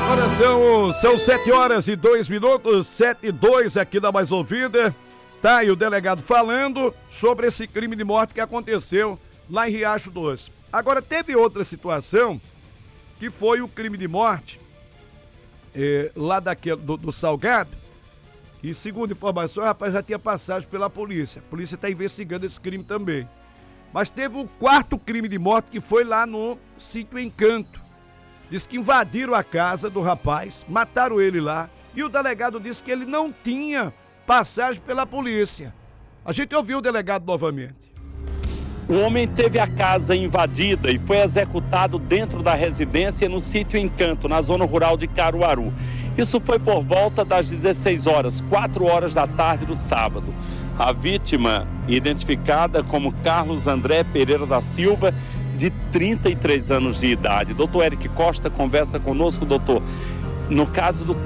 Agora são 7h02, 7h02 aqui da Mais Ouvida. Tá aí o delegado falando sobre esse crime de morte que aconteceu lá em Riacho Doce. Agora, teve outra situação que foi o crime de morte lá do Salgado, e segundo informações, rapaz, já tinha passagem pela polícia. A polícia está investigando esse crime também. Mas teve o quarto crime de morte que foi lá no sítio Encanto. Diz que invadiram a casa do rapaz, mataram ele lá, e o delegado disse que ele não tinha passagem pela polícia. A gente ouviu o delegado novamente. O homem teve a casa invadida e foi executado dentro da residência no sítio Encanto, na zona rural de Caruaru. Isso foi por volta das 16 horas, 4 horas da tarde do sábado. A vítima, identificada como Carlos André Pereira da Silva, de 33 anos de idade. Doutor Eric Costa conversa conosco, doutor. No caso do